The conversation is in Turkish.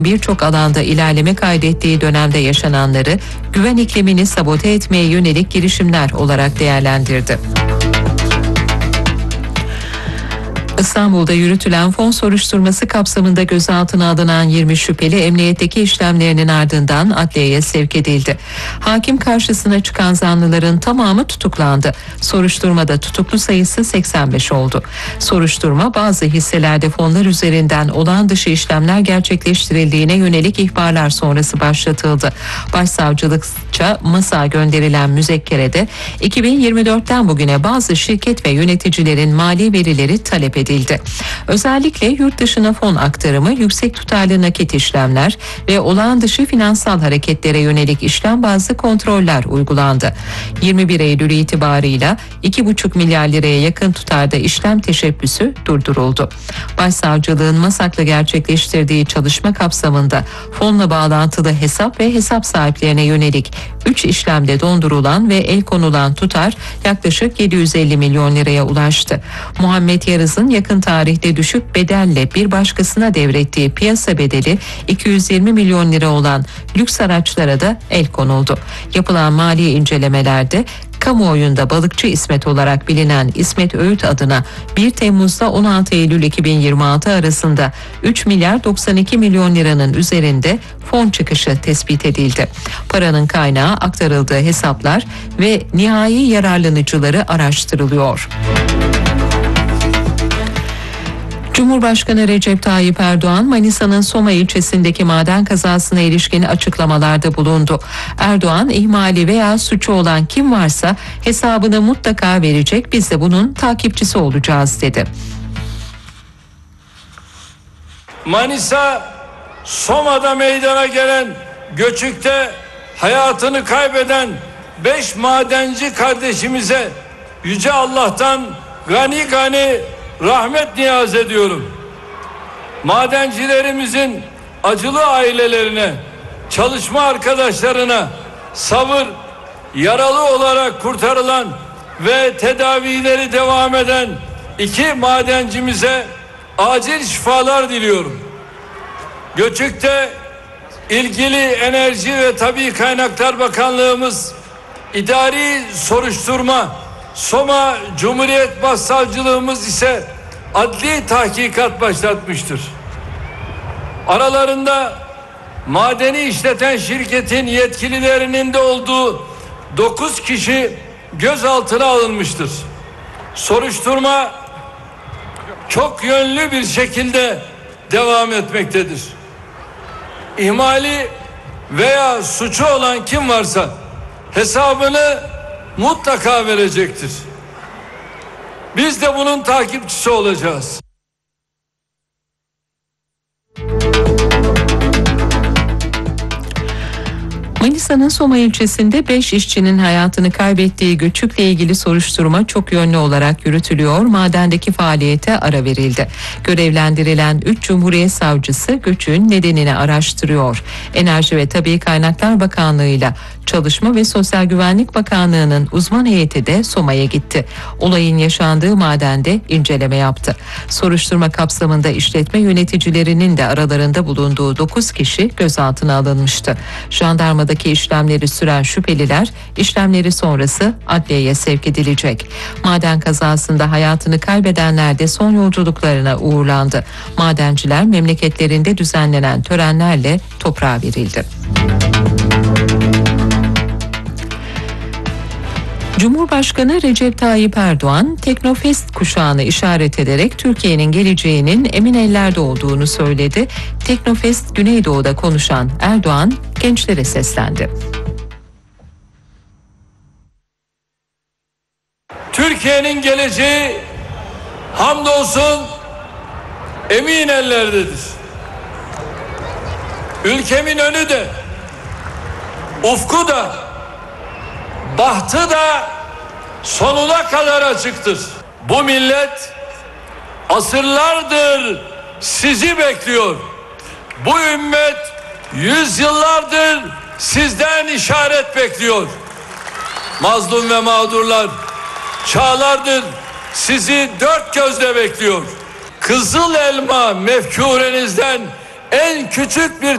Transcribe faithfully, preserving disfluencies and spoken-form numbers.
birçok alanda ilerleme kaydettiği dönemde yaşananları güven iklimini sabote etmeye yönelik girişimler olarak değerlendirdi. İstanbul'da yürütülen fon soruşturması kapsamında gözaltına alınan yirmi şüpheli emniyetteki işlemlerinin ardından adliyeye sevk edildi. Hakim karşısına çıkan zanlıların tamamı tutuklandı. Soruşturmada tutuklu sayısı seksen beş oldu. Soruşturma bazı hisselerde fonlar üzerinden olağan dışı işlemler gerçekleştirildiğine yönelik ihbarlar sonrası başlatıldı. Başsavcılıkça masa gönderilen müzekkerede iki bin yirmi dörtten bugüne bazı şirket ve yöneticilerin mali verileri talep edildi. Özellikle yurt dışına fon aktarımı, yüksek tutarlı nakit işlemler ve olağan dışı finansal hareketlere yönelik işlem bazlı kontroller uygulandı. yirmi bir Eylül itibarıyla iki buçuk milyar liraya yakın tutarda işlem teşebbüsü durduruldu. Başsavcılığın Masak'la gerçekleştirdiği çalışma kapsamında fonla bağlantılı hesap ve hesap sahiplerine yönelik üç işlemde dondurulan ve el konulan tutar yaklaşık yedi yüz elli milyon liraya ulaştı. Muhammed Yarız'ın yakın tarihte düşük bedelle bir başkasına devrettiği piyasa bedeli iki yüz yirmi milyon lira olan lüks araçlara da el konuldu. Yapılan mali incelemelerde kamuoyunda balıkçı İsmet olarak bilinen İsmet Öğüt adına bir Temmuz'da on altı Eylül iki bin yirmi altı arasında üç milyar doksan iki milyon liranın üzerinde fon çıkışı tespit edildi. Paranın kaynağı, aktarıldığı hesaplar ve nihai yararlanıcıları araştırılıyor. Cumhurbaşkanı Recep Tayyip Erdoğan, Manisa'nın Soma ilçesindeki maden kazasına ilişkin açıklamalarda bulundu. Erdoğan, ihmali veya suçu olan kim varsa hesabını mutlaka verecek, biz de bunun takipçisi olacağız dedi. Manisa, Soma'da meydana gelen göçükte hayatını kaybeden beş madenci kardeşimize Yüce Allah'tan gani gani rahmet niyaz ediyorum. Madencilerimizin acılı ailelerine, çalışma arkadaşlarına sabır, yaralı olarak kurtarılan ve tedavileri devam eden iki madencimize acil şifalar diliyorum. Göçük'te ilgili Enerji ve Tabii Kaynaklar Bakanlığımız idari soruşturma, Soma Cumhuriyet Başsavcılığımız ise adli tahkikat başlatmıştır. Aralarında madeni işleten şirketin yetkililerinin de olduğu dokuz kişi gözaltına alınmıştır. Soruşturma çok yönlü bir şekilde devam etmektedir. İhmali veya suçu olan kim varsa hesabını mutlaka verecektir. Biz de bunun takipçisi olacağız. Manisa'nın Soma ilçesinde beş işçinin hayatını kaybettiği göçükle ilgili soruşturma çok yönlü olarak yürütülüyor. Madendeki faaliyete ara verildi. Görevlendirilen üç Cumhuriyet Savcısı göçün nedenini araştırıyor. Enerji ve Tabii Kaynaklar Bakanlığı'yla Çalışma ve Sosyal Güvenlik Bakanlığı'nın uzman heyeti de Soma'ya gitti. Olayın yaşandığı madende inceleme yaptı. Soruşturma kapsamında işletme yöneticilerinin de aralarında bulunduğu dokuz kişi gözaltına alınmıştı. Jandarmadaki işlemleri süren şüpheliler işlemleri sonrası adliyeye sevk edilecek. Maden kazasında hayatını kaybedenler de son yolculuklarına uğurlandı. Madenciler memleketlerinde düzenlenen törenlerle toprağa verildi. Cumhurbaşkanı Recep Tayyip Erdoğan, Teknofest kuşağını işaret ederek Türkiye'nin geleceğinin emin ellerde olduğunu söyledi. Teknofest Güneydoğu'da konuşan Erdoğan, gençlere seslendi. Türkiye'nin geleceği hamdolsun emin ellerdedir. Ülkemin önü de, ufku da, bahtı da sonuna kadar açıktır. Bu millet asırlardır sizi bekliyor. Bu ümmet yüzyıllardır sizden işaret bekliyor. Mazlum ve mağdurlar çağlardır sizi dört gözle bekliyor. Kızıl elma mefkurenizden en küçük bir